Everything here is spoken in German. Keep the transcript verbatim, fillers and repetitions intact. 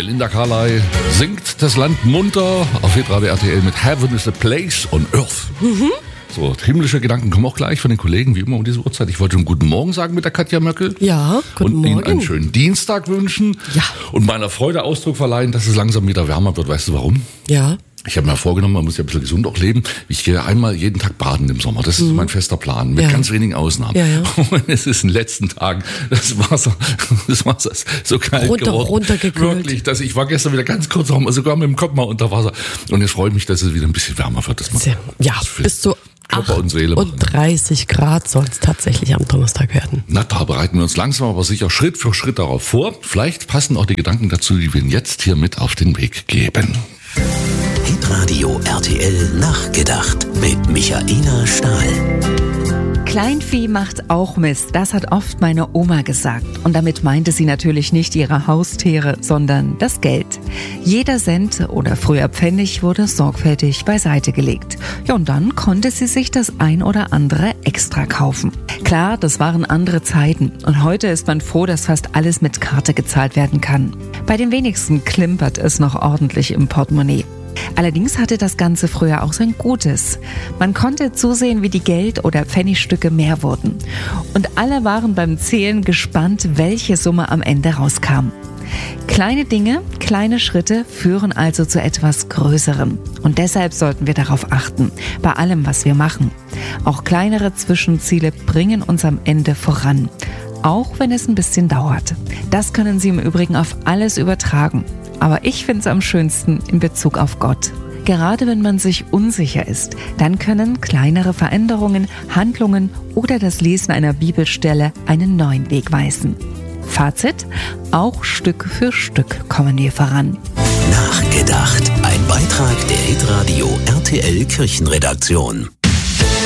Belinda Carlisle singt das Land munter auf Hitradio R T L mit Heaven is a Place on Earth. Mhm. So, himmlische Gedanken kommen auch gleich von den Kollegen, wie immer um diese Uhrzeit. Ich wollte schon guten Morgen sagen mit der Katja Möckel. Ja, guten und Morgen. Ihnen einen schönen Dienstag wünschen. Ja. Und meiner Freude Ausdruck verleihen, dass es langsam wieder wärmer wird. Weißt du warum? Ja. Ich habe mir vorgenommen, man muss ja ein bisschen gesund auch leben. Ich gehe einmal jeden Tag baden im Sommer. Das ist mhm. mein fester Plan, mit ja. ganz wenigen Ausnahmen. Ja, ja. Und es ist in den letzten Tagen das Wasser, das Wasser ist so kalt Runter, geworden. runtergekühlt. Wirklich, dass ich war gestern wieder ganz kurz, sogar mit dem Kopf mal unter Wasser. Und jetzt freut mich, dass es wieder ein bisschen wärmer wird. Dass man ja, bis zu Körper und Seele machen. Und dreißig Grad soll es tatsächlich am Donnerstag werden. Na, da bereiten wir uns langsam, aber sicher Schritt für Schritt darauf vor. Vielleicht passen auch die Gedanken dazu, die wir Ihnen jetzt hier mit auf den Weg geben. Hitradio R T L Nachgedacht mit Michaela Stahl. Kleinvieh macht auch Mist, das hat oft meine Oma gesagt. Und damit meinte sie natürlich nicht ihre Haustiere, sondern das Geld. Jeder Cent oder früher Pfennig wurde sorgfältig beiseite gelegt. Ja, und dann konnte sie sich das ein oder andere extra kaufen. Klar, das waren andere Zeiten. Und heute ist man froh, dass fast alles mit Karte gezahlt werden kann. Bei den wenigsten klimpert es noch ordentlich im Portemonnaie. Allerdings hatte das Ganze früher auch sein Gutes. Man konnte zusehen, wie die Geld- oder Pfennigstücke mehr wurden. Und alle waren beim Zählen gespannt, welche Summe am Ende rauskam. Kleine Dinge, kleine Schritte führen also zu etwas Größerem. Und deshalb sollten wir darauf achten, bei allem, was wir machen. Auch kleinere Zwischenziele bringen uns am Ende voran. Auch wenn es ein bisschen dauert. Das können Sie im Übrigen auf alles übertragen. Aber ich finde es am schönsten in Bezug auf Gott. Gerade wenn man sich unsicher ist, dann können kleinere Veränderungen, Handlungen oder das Lesen einer Bibelstelle einen neuen Weg weisen. Fazit: auch Stück für Stück kommen wir voran. Nachgedacht. Ein Beitrag der Hitradio R T L Kirchenredaktion.